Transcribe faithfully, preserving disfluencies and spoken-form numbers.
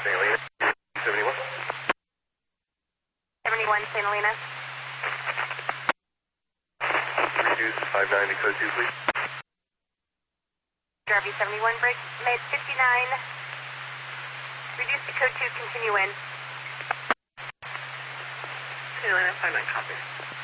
Saint Helena, seventy-one. seventy-one, Saint Helena. Reduce five ninety code two, please. R V seventy-one, break, mid fifty-nine. Reduce to code two, continue in. Saint Helena, five nine, copy.